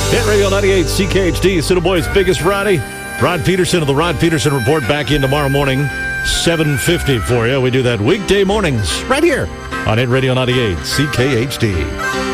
Hit Radio 98 CKHD, City Boys' biggest Friday. Rod Peterson of the Rod Peterson Report back in tomorrow morning, 7:50 for you. We do that weekday mornings right here on Hit Radio 98 CKHD.